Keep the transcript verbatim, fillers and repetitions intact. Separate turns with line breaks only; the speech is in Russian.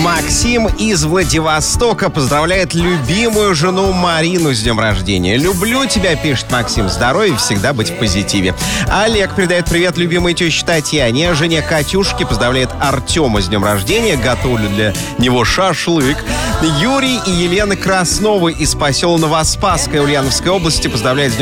Максим из Владивостока поздравляет любимую жену Марину с днем рождения. «Люблю тебя», пишет Максим. «Здоровья, всегда быть в позитиве». Олег передает привет любимой теще Татьяне. Жене Катюшке поздравляет Артема с днем рождения. Готовлю для него шашлык. Юрий и Елена Красновы из посела Новоспасская Ульяновской области поздравляют с днем